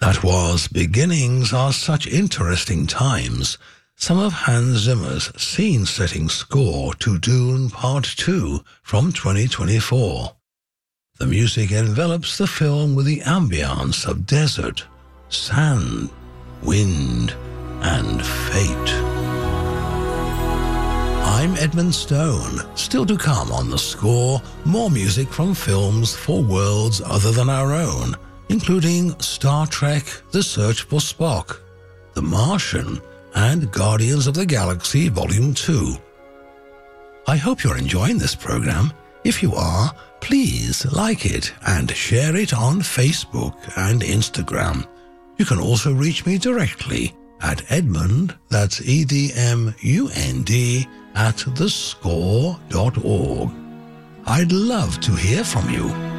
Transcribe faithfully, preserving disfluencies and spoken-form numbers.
That was Beginnings Are Such Interesting Times, some of Hans Zimmer's scene-setting score to Dune Part two from twenty twenty-four. The music envelops the film with the ambience of desert, sand, wind, and fate. I'm Edmund Stone. Still to come on The Score, more music from films for worlds other than our own, including Star Trek: The Search for Spock, The Martian, and Guardians of the Galaxy Volume two. I hope you're enjoying this program. If you are, please like it and share it on Facebook and Instagram. You can also reach me directly at Edmund, that's E D M U N D, at the score dot org. I'd love to hear from you.